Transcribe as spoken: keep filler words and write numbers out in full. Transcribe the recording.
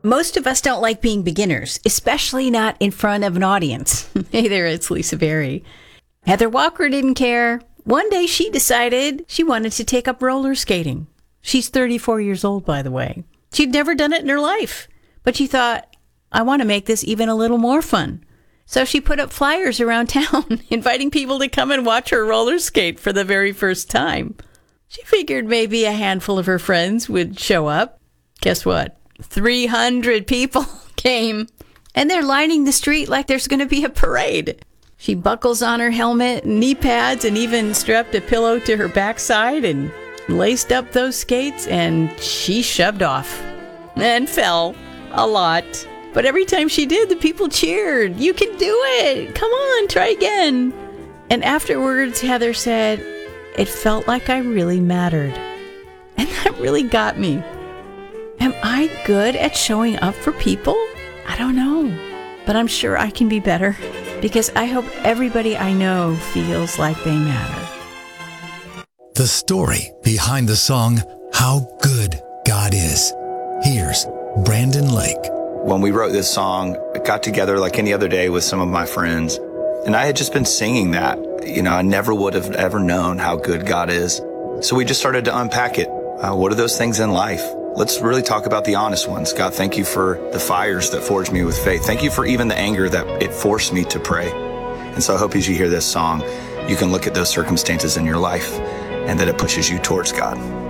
Most of us don't like being beginners, especially not in front of an audience. Hey there, it's Lisa Berry. Heather Walker didn't care. One day she decided she wanted to take up roller skating. She's thirty-four years old, by the way. She'd never done it in her life, but she thought, I want to make this even a little more fun. So she put up flyers around town, inviting people to come and watch her roller skate for the very first time. She figured maybe a handful of her friends would show up. Guess what? three hundred people came, and they're lining the street like there's going to be a parade. She buckles on her helmet, knee pads, and even strapped a pillow to her backside and laced up those skates, and she shoved off and fell a lot. But every time she did, the people cheered. You can do it. Come on, try again. And afterwards, Heather said, it felt like I really mattered. And that really got me. Am I good at showing up for people? I don't know, but I'm sure I can be better because I hope everybody I know feels like they matter. The story behind the song, How Good God Is. Here's Brandon Lake. When we wrote this song, I got together like any other day with some of my friends, and I had just been singing that. You know, I never would have ever known how good God is. So we just started to unpack it. Uh, what are those things in life? Let's really talk about the honest ones. God, thank you for the fires that forged me with faith. Thank you for even the anger that it forced me to pray. And so I hope as you hear this song, you can look at those circumstances in your life and that it pushes you towards God.